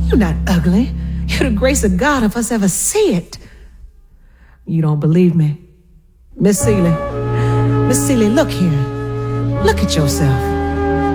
You're not ugly. You're the grace of God if us ever see it. You don't believe me? Miss Celie, look here. Look at yourself.